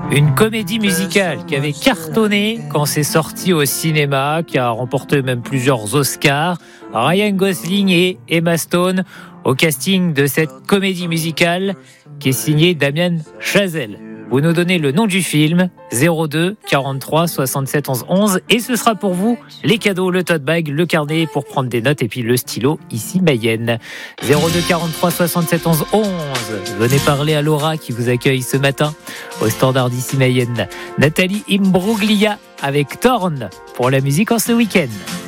Une comédie musicale qui avait cartonné quand c'est sorti au cinéma, qui a remporté même plusieurs Oscars. Ryan Gosling et Emma Stone au casting de cette comédie musicale qui est signée Damien Chazelle. Vous nous donnez le nom du film, 02 43 67 11 11, et ce sera pour vous les cadeaux, le tote bag, le carnet pour prendre des notes et puis le stylo ici Mayenne. 02 43 67 11 11. Venez parler à Laura qui vous accueille ce matin au standard d'ici Mayenne. Nathalie Imbruglia avec Thorn pour la musique en ce week-end.